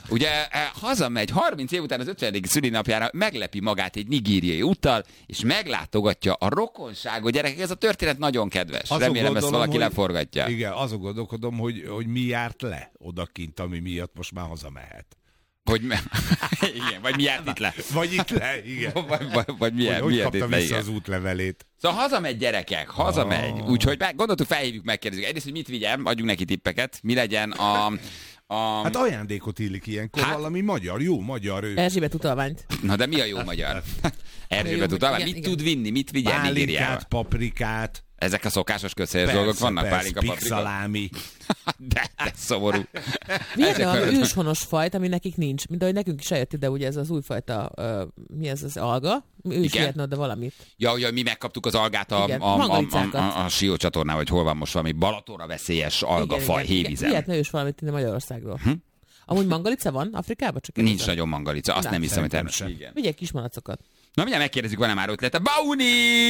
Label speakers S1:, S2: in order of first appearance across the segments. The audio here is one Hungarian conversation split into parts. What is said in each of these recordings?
S1: ugye hazamegy 30 év után az 50. szülinapjára, meglepi magát egy nigériai úttal, és meglátogatja a rokonságot. Gyerekek, ez a történet nagyon kedves. Remélem ezt valaki leforgatja.
S2: Igen, azon gondolkodom, hogy mi járt le odakint, ami miatt most már hazamehet.
S1: Igen, vagy mi járt itt le.
S2: Vagy itt le, igen.
S1: Vagy milyen,
S2: hogy kapta
S1: itt le,
S2: vissza
S1: igen.
S2: az útlevelét.
S1: Szóval hazamegy, gyerekek, hazamegy. Úgyhogy gondoltuk, felhívjuk, megkérdezzük. Egyrészt, hogy mit vigyem, adjunk neki tippeket. Mi legyen
S2: Hát ajándékot illik ilyenkor, valami magyar, jó magyar ő.
S3: Erzsébet utalványt.
S1: Na de mi a jó magyar? Erzsébet utalvány. Mit tud vinni, mit vigyen Nigériába?
S2: Pálinkát, paprikát.
S1: Ezek a szokásos közhelyes dolgok vannak? Pálinka, paprika?
S2: Pixalámi.
S1: De szomorú.
S3: Milyen a őshonos fajt, ami nekik nincs? Mint ahogy nekünk is eljött ide, ugye ez az újfajta, mi ez az alga? Ő is vihetne oda valamit.
S1: Ja, mi megkaptuk az algát a Sió csatornán, vagy hol van most valami Balatonra veszélyes algafaj, hévízen.
S3: Vihetne ő is valamit innen Magyarországról. Amúgy mangalica van Afrikában? Csak
S1: nincs nagyon mangalica, azt nem hiszem, hogy természetesen.
S3: Vigyek kis malacokat.
S1: Na mindjárt megkérdezzük, van-e már ötlete? Bauni!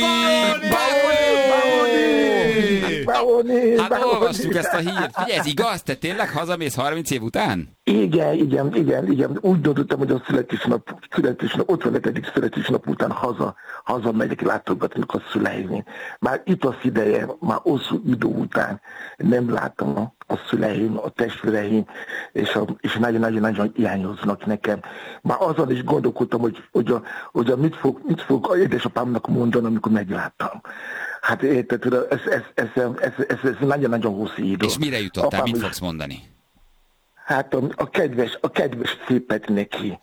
S1: Hát olvassuk ezt a hírt. Figyelj, ez igaz? Te tényleg hazamész 30 év után?
S4: Igen. Úgy döntöttem, hogy a születésnap 55. születésnap után hazamegyek látogatni a szüleim. Már itt az ideje, már hosszú idő után nem láttam a szüleim, a testvéreim, és nagyon-nagyon hiányoznak nekem. Már azon is gondolkodtam, hogy mit fog az édesapámnak mondani, amikor megláttam. Hát érted, ez nagyon-nagyon hosszú idő.
S1: És mire jutottál? Mit fogsz mondani?
S4: Hát a kedves szépet neki.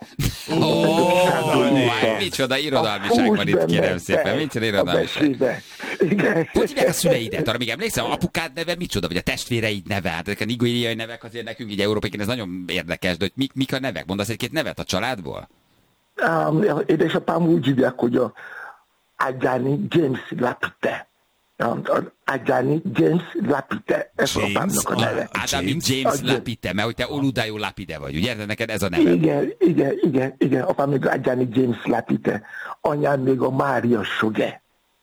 S1: Micsoda irodalmiság van itt, kérem szépen. Micsoda irodalmiság. Hogy hívják a szüleidet? Arra még emlékszem, apukád neve micsoda? Vagy a testvéreid neve? Hát ezek a nigériai nevek azért nekünk így európaiként ez nagyon érdekes, de hogy mik a nevek? Mondasz egy-két nevet a családból?
S4: Édesapám úgy hívják, hogy a Adjani James Lapite. Adjani James Lapite, ez apámnak a neve.
S1: Adjani James Lapite, mert hogy te Oludayo Lapide vagy, ugye? De neked ez a neve.
S4: Igen, apám még Adjani James Lapite, anyám még a Mária Soge.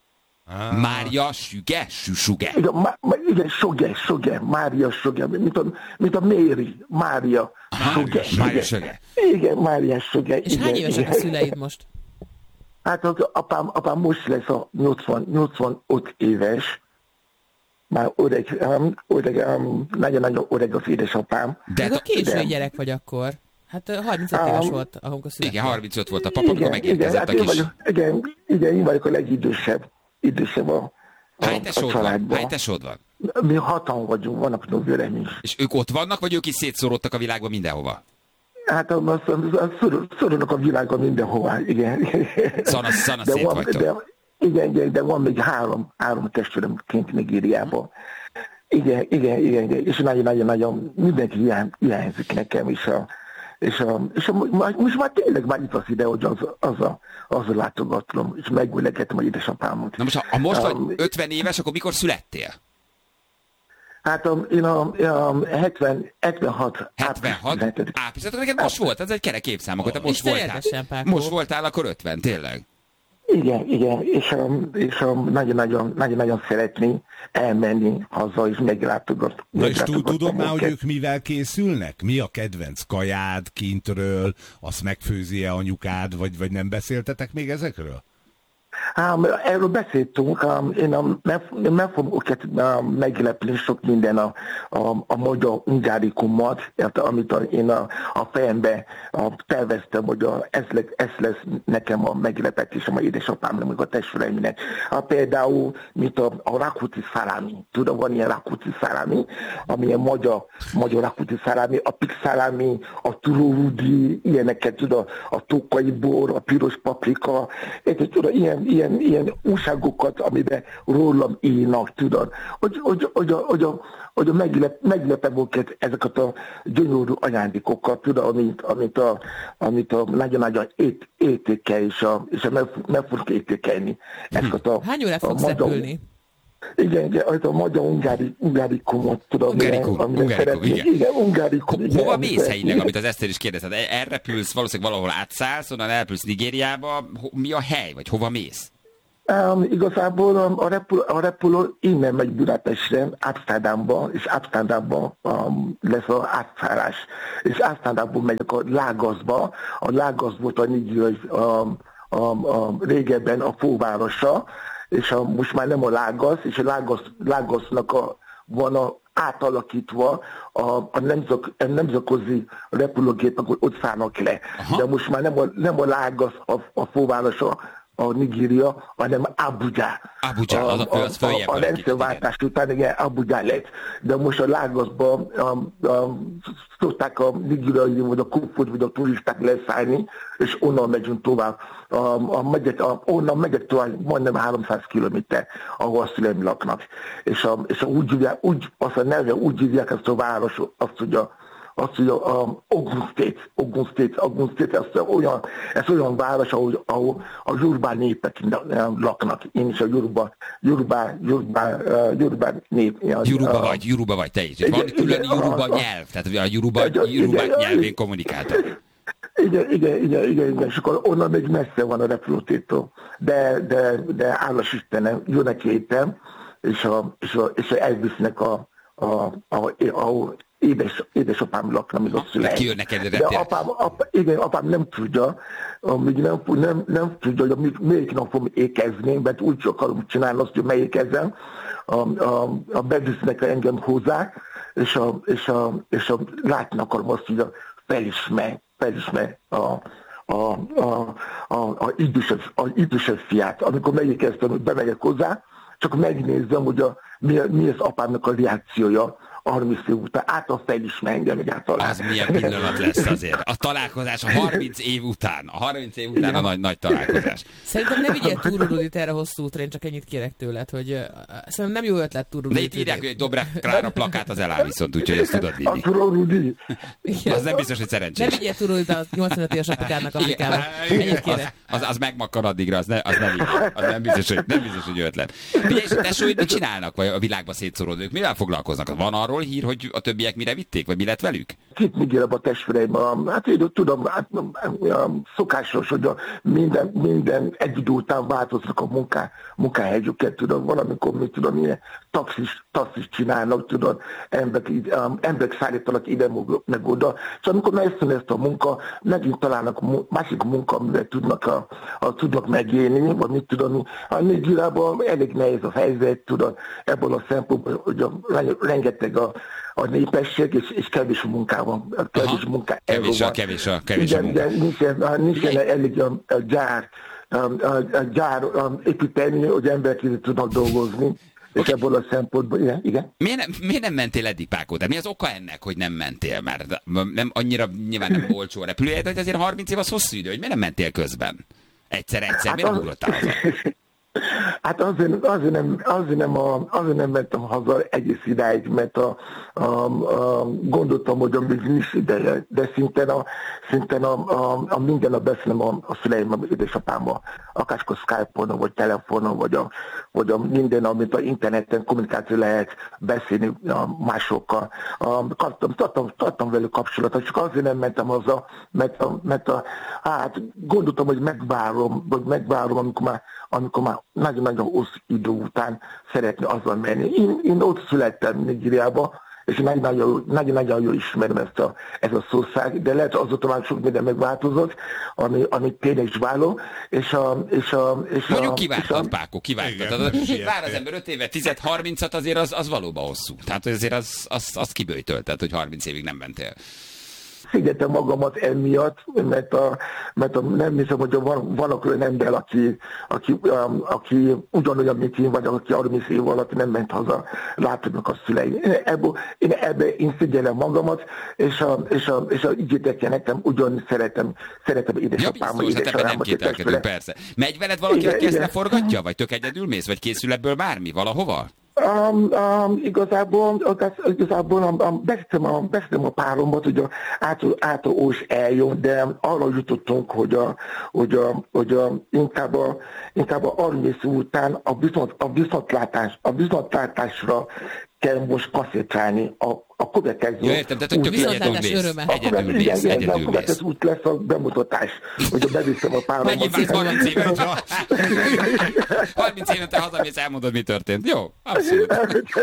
S1: Mária Süge? Süsuge?
S4: Igen, Soge, Mária Soge, mint a Mary, Mária Soge.
S1: Mária Soge.
S4: Igen, Mária Soge.
S3: És hány évesek a szüleid most?
S4: Hát az apám most lesz a 85 éves. Már nagyon-nagyon öreg az édesapám.
S3: De a késői gyerek vagy akkor. Hát 35 éves volt, ahol a született.
S1: Igen, 35 volt a papa, amikor megérkezett a kis...
S4: Igen, én vagyok a legidősebb a családban.
S1: Hány tesód van?
S4: Mi 6-an vagyunk, vannak nővérem is.
S1: És ők ott vannak, vagy ők is szétszóródtak a világban mindenhova?
S4: Hát szorulnak a világon mindenhova, igen.
S1: Szana szét vagytok.
S4: Igen, de van még három testvérem kint Nigériában. Igen, és nagyon-nagyon mindenki hiányzik nekem, és most már tényleg már itt az ide, hogy az a látogatlom, és megülegetem a édesapámot.
S1: Na most, ha most vagy 50 éves, akkor mikor születtél?
S4: Hát én a 76.
S1: 76? Április, neked most volt, ez egy kerek évszám, akkor te most voltál akkor 50, tényleg?
S4: Igen, és nagyon szeretné elmenni haza, és meglátogatni.
S2: Na és tudod már, hogy ők mivel készülnek? Mi a kedvenc kajád kintről? Azt megfőzi-e anyukád, vagy nem beszéltetek még ezekről?
S4: Erről beszéltünk, én meg fogom őket meglepni sok minden a magyar ungárikumot, amit én a fejembe terveztem, hogy ez lesz nekem a meglepetésem, a édesapámnak, meg a testvéreimnek. Például, mint a rakuti szalámi. Tudom, van ilyen rakuti szalámi, ami ilyen magyar rakuti szalámi, a pik szalámi, a turórudi, ilyeneket, tudod, a tokai bor, a piros paprika, tudod, ilyen újságokat, amiben rólam írnak, tudod, hogy meglepem őket ezeket a gyönyörű ajándékokat, tudod, amit a nagyon-nagyon értékel, és meg fogok értékelni.
S3: Hány órát fogsz repülni?
S4: Igen, a magyar ungárikumot, tudom.
S1: Ungárikum,
S4: igen. Ungárikum.
S1: Hova mész helyileg, amit az Eszter is kérdezett? Elrepülsz, valószínűleg valahol átszállsz, onnan elrepülsz Nigériába. Mi a hely, vagy hova mész?
S4: Igazából a repülő innen megy Budapestre, Amsterdamba, és Amsterdamban lesz az átszállás. És Amsterdamból megy a Lágaszba. A Lágasz volt a nigériai régebben a fővárosa, és most már nem a Lágasz, és a Lágasznak van átalakítva a nemzetközi repülőgépek, ott szállnak le. Aha. De most már nem a Lágasz a fővárosa, a Nigéria, hanem Abuja.
S1: Abuja, az följebb.
S4: A rendszerváltás után igen, Abuja lett. De most a Lágaszban szokták a nigériai, vagy a kufut, vagy a turisták leszállni, és onnan megyünk tovább. Onnan megyek tovább majdnem 300 kilométer, ahol a szüleim laknak. És azt a neve úgy hívják ezt a város, azt mondja, Ogun State, ez olyan város, ahol a Yoruba népek laknak. Én is a Yoruba nép.
S1: Yoruba vagy te is. Van külön Yoruba nyelv, tehát a Yoruba nyelvén kommunikáltak.
S4: Igen, és akkor onnan még messze van a repülőtértől. De állas Istenem, jönnek héten, és elvisznek édesapám lakna, még a szüleim.
S1: Kijönnek egy
S4: de apám nem tudja, nem tudja, hogy melyik nap fogom ékezni, mert úgy akarom csinálni azt, hogy melyik ezen, bevisznek engem hozzá, és látni akarom azt, hogy felismer a idősebb fiát. Amikor megérkeztem, hogy bemegyek hozzá, csak megnézem, hogy mi az apámnak a reakciója 30 év után. Által felismer engem egyáltalán.
S1: Az milyen pillanat lesz azért. A találkozás a 30 év után. A 30 év után a nagy találkozás.
S3: Szerintem ne vigyél túl Rudit erre hosszú útra, én csak ennyit kérek tőled, hogy szerintem nem jó ötlet túl Rudit.
S1: De itt írják, hogy Dobrev Klára plakát az eláll viszont, úgyhogy ezt tudod vinni.
S4: A Rudi.
S1: Az nem biztos, hogy szerencsés.
S3: Ne vigyél túl Rudit a 85 éves apukának Afrikába. Ennyit kérek.
S1: Az megmakar addigra, az nem biztos, hogy ötlet. És tesóid mit csinálnak, vagy a világba szétszóródók? Mivel foglalkoznak? Van arról hír, hogy a többiek mire vitték, vagy mi lett velük?
S4: Itt Nigériában a testvéreim, hát én tudom, szokásos, hogy minden egy idő után változnak a munkahelyüket, tudom, valamikor, mit tudom, ilyen taxis csinálnak, tudom, emberek szállítanak ide, meg oda, és amikor megszűn ezt a munka, megint találnak másik munka, amivel tudnak megélni, vagy mit tudom, a Nigériában elég nehéz a helyzet, tudom, ebből a szempontból, hogy rengeteg a népesség, és kevés munkában.
S1: Kevés a munka.
S4: Nincsen elég a gyár építeni, hogy emberek tudnak dolgozni. És ebből a szempontból, igen.
S1: Miért nem mentél eddig, Pákó? De mi az oka ennek, hogy nem mentél? Mert nem annyira nyilván nem olcsó a repülőjegy, de azért 30 év az hosszú idő, hogy miért nem mentél közben? Egyszer, miért ugrottál haza?
S4: Hát azért nem mentem haza egész idáig, mert gondoltam, hogy amíg nincs ideje, de szinten minden nap beszélem a szüleim, édesapámmal, akárskor Skype-on, vagy telefonon, vagy minden, amit az interneten kommunikáció lehet beszélni másokkal. Tartom velük kapcsolatot, csak azért nem mentem haza, mert gondoltam, hogy megvárom, amikor már nagyon-nagyon hosszú idő után szeretné azzal menni. Én ott születtem Nigériában, és nagyon-nagyon jól ismerem ezt a szószág, de lehet azóta már sok minden megváltozott, ami tényleg is váló,
S1: Mondjuk kiváltad, Pákó, kiváltad. Vár az ember 5 évet, 10-30-at, azért az valóban hosszú. Tehát azért az kiböjtölted, hogy 30 évig nem mentél.
S4: Szigyetem magamat emiatt, mert nem hiszem, hogy van olyan ember, aki ugyanolyan, mint én, vagy aki 30 év alatt nem ment haza, látodnak a szüleim. Én szigyelem magamat, és így jöttek nekem, ugyan szeretem édesapámat,
S1: édesapámat. Nem kételkedünk, persze. Megy veled valaki, aki ezt leforgatja? Vagy tök egyedül mész? Vagy készül ebből bármi? Valahova?
S4: Igazából beszéltem a párombat, hogy által Ós eljön, de arra jutottunk, hogy inkább a 30 után a viszontlátásra kell most kasszétrálni a következő.
S1: Ja, értem, tehát hogy egyedül mész.
S4: A következő út lesz a bemutatás, hogy beviszem a páromat.
S1: Megint 30 évet. 30 évente hazamész, elmondod, mi történt. Jó, abszolút.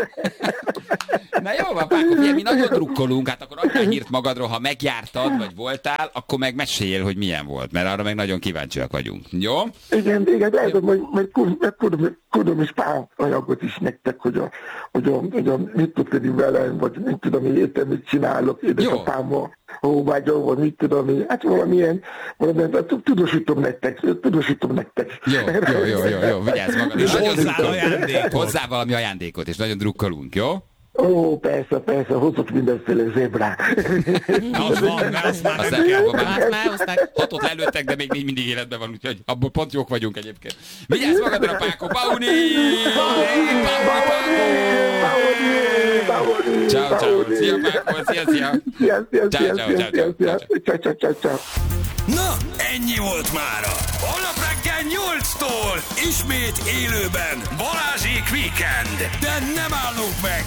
S1: Na jó van, Páko, mi nagyon drukkolunk, hát akkor adjál hírt magadról, ha megjártad, vagy voltál, akkor meg meséljél, hogy milyen volt, mert arra meg nagyon kíváncsiak vagyunk. Jó?
S4: Igen, lehet, hogy tudom is pár anyagot is nektek, hogy mit tudni velem, vagy mit tudom, éppen mit csinálok édesapámmal, vagy mit tudom, hát valamilyen tudósítom nektek.
S1: Jó, vigyázz magad. És hozzá valami ajándékot, és nagyon drukkolunk, jó?
S4: Ó, persze, hozok mindenféle zébrát.
S2: Az van, azt már nem
S1: kell. 6-ot lelőttek, de még mindig életben van, úgyhogy abból pont jók vagyunk egyébként. Vigyázz magadra, Páko! Pauni! Ciao. Szia, Páko! Szia.
S4: Ciao.
S5: Na, ennyi volt mára. Holnap reggel 8-tól ismét élőben Balázsék Weekend. De nem állunk meg,